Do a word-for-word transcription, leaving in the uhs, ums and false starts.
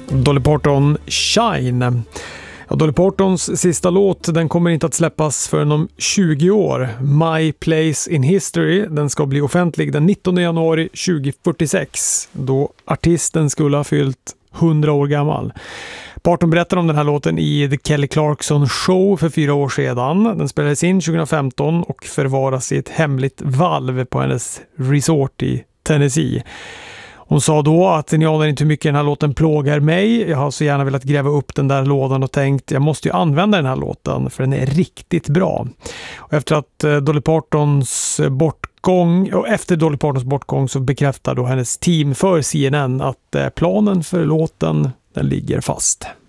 Dolly Parton, Shine. Ja, Dolly Partons sista låt, den kommer inte att släppas förrän om tjugo år. My Place in History, den ska bli offentlig den nittonde januari tjugohundrafyrtiosex, då artisten skulle ha fyllt hundra år gammal. Parton berättar om den här låten i The Kelly Clarkson Show för fyra år sedan. Den spelades in tjugohundrafemton och förvaras i ett hemligt valv på hennes resort i Tennessee. Hon sa då att ni anar inte hur mycket den här låten plågar mig. Jag har så gärna velat gräva upp den där lådan och tänkt jag måste ju använda den här låten för den är riktigt bra. Och efter att Dolly Partons bortgång och efter Dolly Partons bortgång så bekräftar då hennes team för C N N att planen för låten den ligger fast.